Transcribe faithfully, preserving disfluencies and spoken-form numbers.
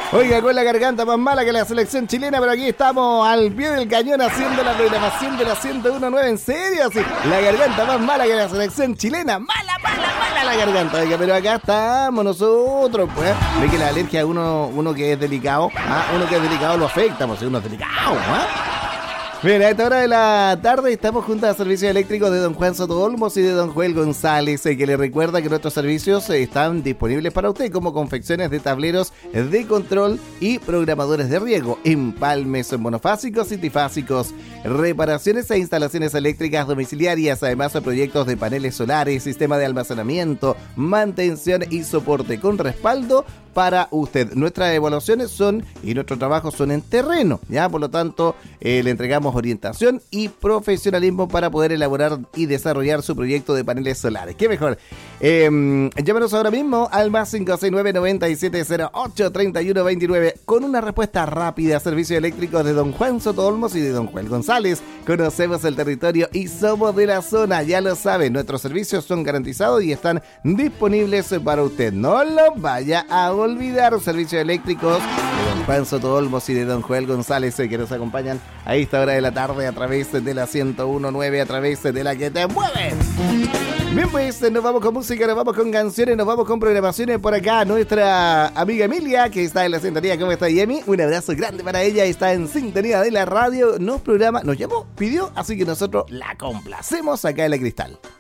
Oiga, con la garganta más mala que la selección chilena, pero aquí estamos al pie del cañón haciendo la programación de la ciento uno punto nueve. ¿En serio? Sí, la garganta más mala que la selección chilena. Mala, mala, mala la garganta. Oiga, pero acá estamos nosotros, pues. Ve que la alergia a uno, uno que es delicado, ¿ah? Uno que es delicado lo afecta, pues uno es delicado, ¿ah? Bien, a esta hora de la tarde estamos junto a Servicios Eléctricos de don Juan Soto Olmos y de don Joel González, eh, que le recuerda que nuestros servicios eh, están disponibles para usted, como confecciones de tableros de control y programadores de riego, empalmes monofásicos y trifásicos, reparaciones e instalaciones eléctricas domiciliarias, además de proyectos de paneles solares, sistema de almacenamiento, mantención y soporte con respaldo para usted. Nuestras evaluaciones son y nuestros trabajos son en terreno, ya, por lo tanto eh, le entregamos orientación y profesionalismo para poder elaborar y desarrollar su proyecto de paneles solares. ¿Qué mejor? Eh, llámenos ahora mismo al más cinco seis nueve, nueve siete cero ocho, tres uno dos nueve con una respuesta rápida a Servicios Eléctricos de don Juan Soto Olmos y de don Joel González. Conocemos el territorio y somos de la zona, ya lo saben, nuestros servicios son garantizados y están disponibles para usted. No lo vaya a olvidar. Servicios Eléctricos de don Juan Soto Olmos y de don Joel González, que nos acompañan a esta hora de la tarde a través de la ciento uno punto nueve, a través de la que te mueve. Bien, pues nos vamos con música, nos vamos con canciones, nos vamos con programaciones. Por acá nuestra amiga Emilia, que está en la sintonía. ¿Cómo está, Emi? Un abrazo grande para ella, está en sintonía de la radio, nos programa, nos llamó, pidió, así que nosotros la complacemos acá en La Cristal.